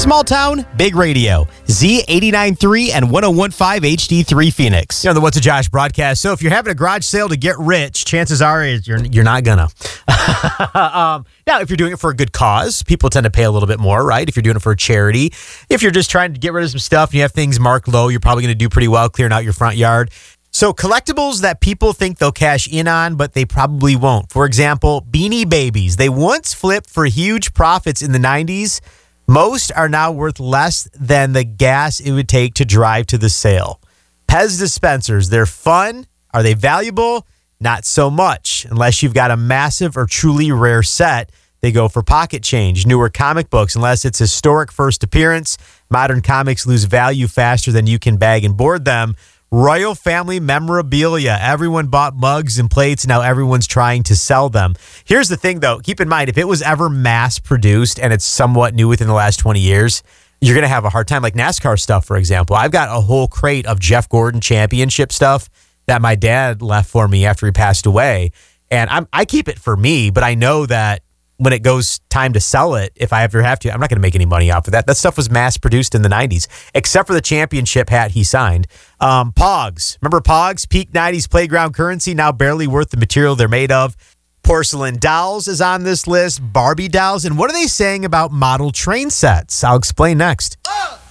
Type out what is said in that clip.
Small town, big radio. Z89.3 and 101.5 HD3 Phoenix. You know, the What's a Josh broadcast. So if you're having a garage sale to get rich, chances are you're not gonna. Now, if you're doing it for a good cause, people tend to pay a little bit more, right? If you're doing it for a charity, if you're just trying to get rid of some stuff and you have things marked low, you're probably going to do pretty well clearing out your front yard. So collectibles that people think they'll cash in on, but they probably won't. For example, Beanie Babies. They once flipped for huge profits in the 90s. Most are now worth less than the gas it would take to drive to the sale. Pez dispensers. They're fun. Are they valuable? Not so much. Unless you've got a massive or truly rare set, they go for pocket change. Newer comic books, unless it's historic first appearance, modern comics lose value faster than you can bag and board them. Royal family memorabilia. Everyone bought mugs and plates. Now everyone's trying to sell them. Here's the thing, though. Keep in mind, if it was ever mass produced and it's somewhat new within the last 20 years, you're going to have a hard time. Like NASCAR stuff, for example. I've got a whole crate of Jeff Gordon championship stuff that my dad left for me after he passed away. And I keep it for me, but I know that when it goes time to sell it, if I ever have to, I'm not going to make any money off of that. That stuff was mass produced in the 90s, except for the championship hat he signed. Pogs. Remember Pogs? Peak 90s playground currency, now barely worth the material they're made of. Porcelain dolls is on this list. Barbie dolls. And what are they saying about model train sets? I'll explain next.